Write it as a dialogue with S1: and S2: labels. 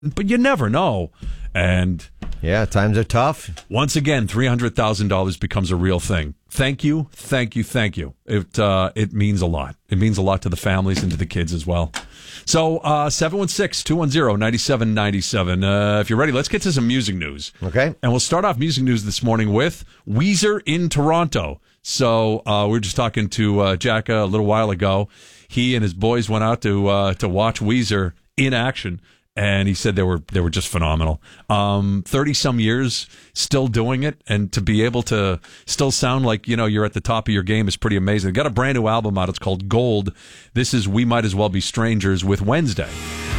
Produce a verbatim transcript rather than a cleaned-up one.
S1: but you never know. And
S2: yeah, times are tough.
S1: Once again, three hundred thousand dollars becomes a real thing. Thank you, thank you, thank you. It uh, it means a lot. It means a lot to the families and to the kids as well. So, uh, seven one six, two one zero, nine seven nine seven. Uh, if you're ready, let's get to some music news.
S2: Okay.
S1: And we'll start off music news this morning with Weezer in Toronto. So, uh, we were just talking to uh, Jack a little while ago. He and his boys went out to uh, to watch Weezer in action. And he said they were they were just phenomenal. Um, thirty some years still doing it, and to be able to still sound like, you know, you're at the top of your game is pretty amazing. They got a brand new album out. It's called Gold. This is We Might As Well Be Strangers with Wednesday.